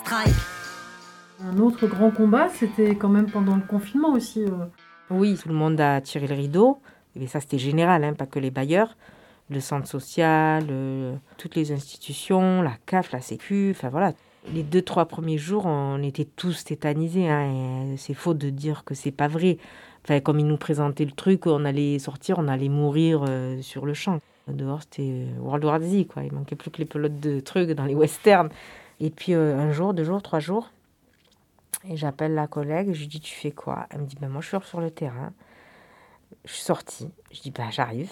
strike. Un autre grand combat, c'était quand même pendant le confinement aussi. Oui, tout le monde a tiré le rideau. Et ça, c'était général, pas que les bailleurs. Le centre social, toutes les institutions, la CAF, la Sécu, enfin voilà. Les 2-3 premiers jours, on était tous tétanisés. Et c'est faux de dire que c'est pas vrai. Enfin, comme ils nous présentaient le truc, on allait sortir, on allait mourir sur le champ. Dehors, c'était World War Z, quoi. Il manquait plus que les pelotes de trucs dans les westerns. Et puis, un jour, 2 jours, 3 jours, et j'appelle la collègue, je lui dis, tu fais quoi? Elle me dit, moi, je suis sur le terrain. Je suis sortie. Je dis, j'arrive.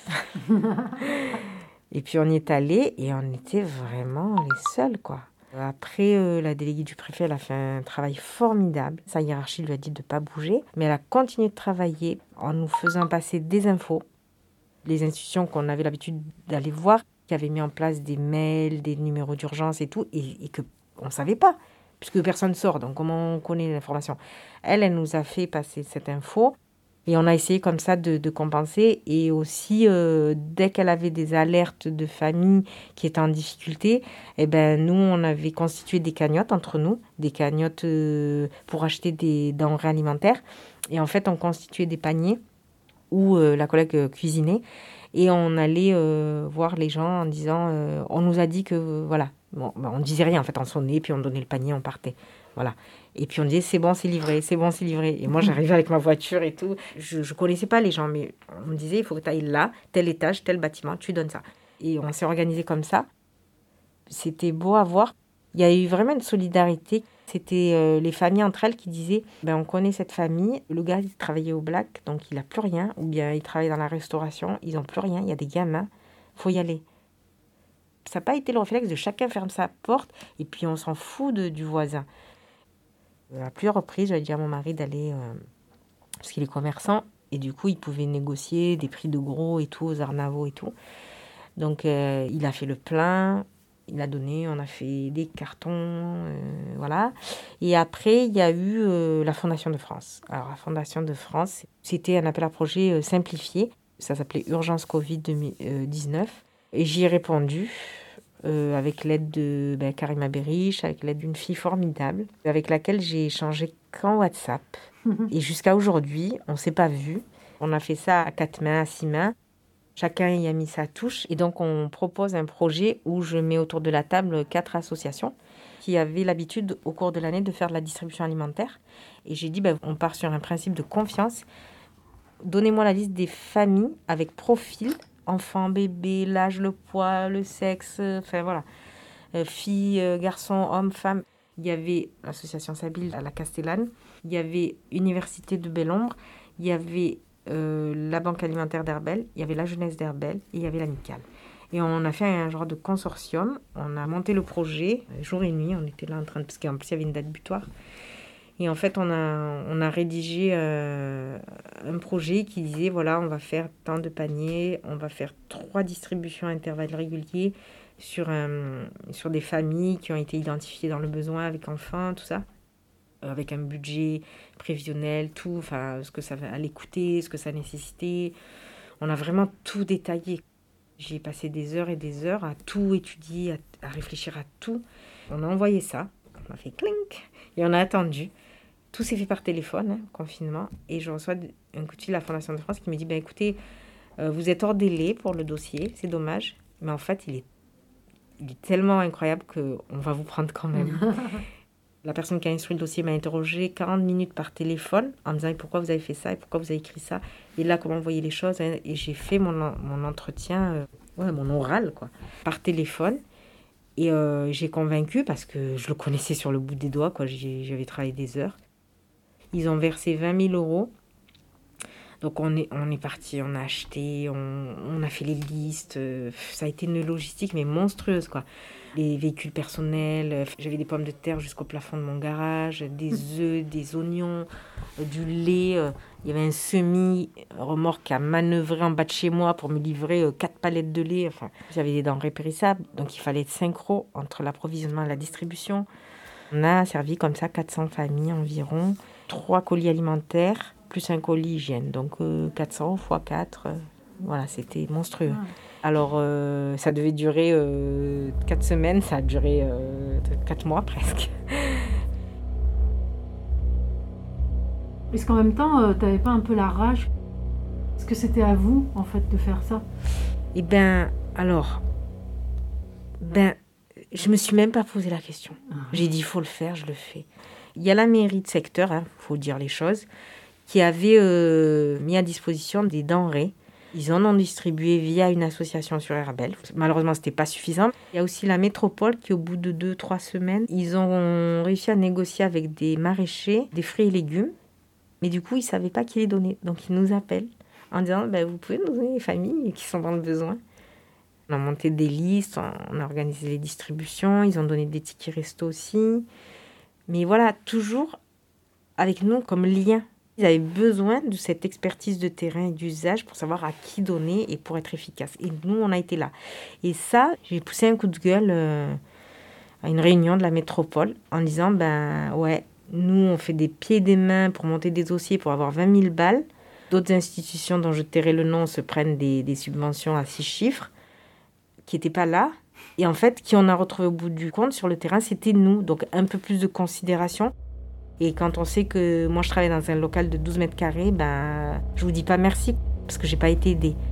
Et puis, on y est allé et on était vraiment les seuls, quoi. Après, la déléguée du préfet, elle a fait un travail formidable. Sa hiérarchie lui a dit de ne pas bouger, mais elle a continué de travailler en nous faisant passer des infos. Les institutions qu'on avait l'habitude d'aller voir, qui avaient mis en place des mails, des numéros d'urgence et tout, et qu'on ne savait pas, puisque personne ne sort, donc comment on connaît l'information? Elle nous a fait passer cette info. Et on a essayé comme ça de compenser. Et aussi, dès qu'elle avait des alertes de familles qui étaient en difficulté, nous, on avait constitué des cagnottes entre nous, des cagnottes pour acheter des denrées alimentaires. Et en fait, on constituait des paniers où la collègue cuisinait. Et on allait voir les gens en disant, on nous a dit que, voilà. Bon, on ne disait rien, en fait, on sonnait, puis on donnait le panier, on partait. Voilà. Et puis on disait, c'est bon, c'est livré, c'est bon, c'est livré. Et moi, j'arrivais avec ma voiture et tout. Je ne connaissais pas les gens, mais on me disait, il faut que tu ailles là, tel étage, tel bâtiment, tu donnes ça. Et on s'est organisé comme ça. C'était beau à voir. Il y a eu vraiment une solidarité. C'était les familles entre elles qui disaient, on connaît cette famille, le gars, il travaillait au Black, donc il n'a plus rien. Ou bien il travaille dans la restauration, ils n'ont plus rien, il y a des gamins, il faut y aller. Ça n'a pas été le réflexe de chacun ferme sa porte et puis on s'en fout du voisin. À plusieurs reprises, j'avais dit à mon mari d'aller, parce qu'il est commerçant, et du coup, il pouvait négocier des prix de gros et tout, aux arnavaux et tout. Donc, il a fait le plein, il a donné, on a fait des cartons, voilà. Et après, il y a eu la Fondation de France. Alors, la Fondation de France, c'était un appel à projet simplifié. Ça s'appelait Urgence Covid-19. Et j'y ai répondu. Avec l'aide de Karima Berich, avec l'aide d'une fille formidable, avec laquelle j'ai échangé qu'en WhatsApp. Et jusqu'à aujourd'hui, on ne s'est pas vu. On a fait ça à 4 mains, à 6 mains. Chacun y a mis sa touche. Et donc, on propose un projet où je mets autour de la table 4 associations qui avaient l'habitude, au cours de l'année, de faire de la distribution alimentaire. Et j'ai dit, on part sur un principe de confiance. Donnez-moi la liste des familles avec profil, enfants, bébés, l'âge, le poids, le sexe, enfin voilà. Filles, garçons, hommes, femmes. Il y avait l'association Sabile à la Castellane, il y avait Université de Belle-Ombre, il y avait la Banque alimentaire d'Herbel, il y avait la Jeunesse d'Herbel et il y avait l'Amicale. Et on a fait un genre de consortium, on a monté le projet, jour et nuit, on était là en train de... Parce qu'en plus, il y avait une date butoir. Et en fait, on a rédigé un projet qui disait, voilà, on va faire tant de paniers, on va faire 3 distributions à intervalles réguliers sur des familles qui ont été identifiées dans le besoin avec enfants, tout ça, avec un budget prévisionnel, tout, enfin, ce que ça allait coûter, ce que ça nécessitait. On a vraiment tout détaillé. J'ai passé des heures et des heures à tout étudier, à réfléchir à tout. On a envoyé ça, on a fait clink, et on a attendu. Tout s'est fait par téléphone, confinement, et je reçois un coup de fil de la Fondation de France qui me dit, écoutez, vous êtes hors délai pour le dossier, c'est dommage, mais en fait, il est tellement incroyable qu'on va vous prendre quand même. La personne qui a instruit le dossier m'a interrogé 40 minutes par téléphone en me disant, pourquoi vous avez fait ça, et pourquoi vous avez écrit ça, et là, comment vous voyez les choses, et j'ai fait mon entretien, mon oral, quoi, par téléphone. Et j'ai convaincu parce que je le connaissais sur le bout des doigts, quoi. J'avais travaillé des heures. Ils ont versé 20 000 €. Donc on est parti, on a acheté, on a fait les listes. Ça a été une logistique mais monstrueuse, quoi. Les véhicules personnels, j'avais des pommes de terre jusqu'au plafond de mon garage, des œufs, des oignons, du lait. Il y avait un semi-remorque à manœuvrer en bas de chez moi pour me livrer 4 palettes de lait. Enfin, j'avais des denrées périssables, donc il fallait être synchro entre l'approvisionnement et la distribution. On a servi comme ça 400 familles environ, 3 colis alimentaires, plus un colis hygiène. Donc 400 x 4, voilà, c'était monstrueux. Alors ça devait durer 4 semaines, ça a duré 4 mois presque. Est-ce qu'en même temps, t'avais pas un peu la rage? Est-ce que c'était à vous, en fait, de faire ça? Eh ben, alors, ben, je me suis même pas posé la question. J'ai dit, il faut le faire, je le fais. Il y a la mairie de secteur, faut dire les choses, qui avait mis à disposition des denrées. Ils en ont distribué via une association sur Herbel. Malheureusement, ce n'était pas suffisant. Il y a aussi la métropole qui, au bout de 2-3 semaines, ils ont réussi à négocier avec des maraîchers des fruits et légumes. Mais du coup, ils ne savaient pas qui les donner. Donc, ils nous appellent en disant vous pouvez nous donner les familles qui sont dans le besoin. On a monté des listes, on a organisé les distributions. Ils ont donné des tickets resto aussi. Mais voilà, toujours avec nous comme lien. Ils avaient besoin de cette expertise de terrain et d'usage pour savoir à qui donner et pour être efficace. Et nous, on a été là. Et ça, j'ai poussé un coup de gueule à une réunion de la métropole en disant, ouais, nous, on fait des pieds et des mains pour monter des dossiers pour avoir 20 000 balles. D'autres institutions dont je tairai le nom se prennent des subventions à 6 chiffres qui n'étaient pas là. Et en fait, qui on a retrouvé au bout du compte sur le terrain, c'était nous. Donc, un peu plus de considération. Et quand on sait que moi, je travaille dans un local de 12 mètres carrés, je vous dis pas merci parce que j'ai pas été aidée.